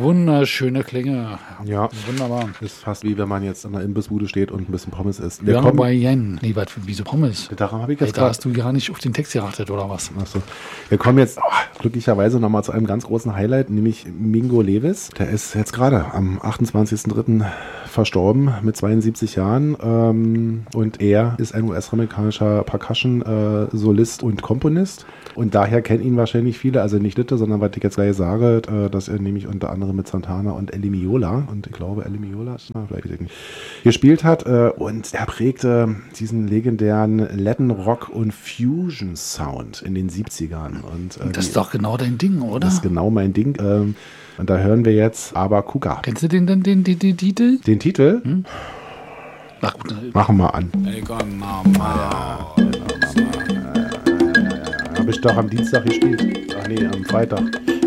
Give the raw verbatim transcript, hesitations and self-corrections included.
Wunderschöne Klänge. Ja. Wunderbar. Ist fast wie wenn man jetzt an der Imbissbude steht und ein bisschen Pommes isst. Wir Ja, kommen bei Yen. Nee, was, wieso Pommes? Daran habe ich Ey, jetzt da grad- hast du gar nicht auf den Text geachtet, oder was? Achso. Wir kommen jetzt oh, glücklicherweise nochmal zu einem ganz großen Highlight, nämlich Mingo Lewis. Der ist jetzt gerade am achtundzwanzigsten dritten verstorben mit zweiundsiebzig Jahren. Ähm, und er ist ein U S-amerikanischer Percussion-Solist und Komponist. Und daher kennen ihn wahrscheinlich viele, also nicht Litte, sondern was ich jetzt gleich sage, äh, dass er nämlich unter anderem mit Santana und Ellie Miola, und ich glaube Ellie Miola ist, na, vielleicht weiß ich nicht, gespielt hat. Äh, und er prägte diesen legendären Latin Rock und Fusion Sound in den siebzigern. Und, äh, Das die- ist doch genau dein Ding, oder? das ist genau mein Ding. Ähm, und da hören wir jetzt aber Kuka. Kennst du den denn, den, den, den Titel? Den Titel Hm? Na gut, äh, machen wir an. Habe ich doch am Dienstag gespielt. Ach nee, am Freitag.